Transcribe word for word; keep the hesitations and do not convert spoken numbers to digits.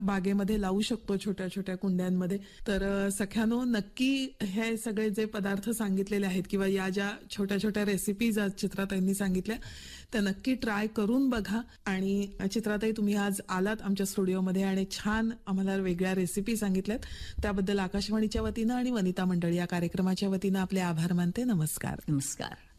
बागेमध्ये लावू शकतो छोट्या छोट्या कुंड्यांमध्ये. तर अ, सख्यानो नक्की हे सगळे जे पदार्थ सांगितलेले आहेत किंवा या ज्या छोट्या छोट्या रेसिपीज आज चित्राताईंनी सांगितल्या त्या नक्की ट्राय करून बघा. आणि चित्राताई तुम्ही आज आलात आमच्या स्टुडिओमध्ये आणि छान आम्हाला वेगळ्या रेसिपी सांगितल्यात त्याबद्दल आकाशवाणीच्या वतीनं आणि वनिता मंडळी या कार्यक्रमाच्या वतीनं आपले आभार मानते. नमस्कार. नमस्कार.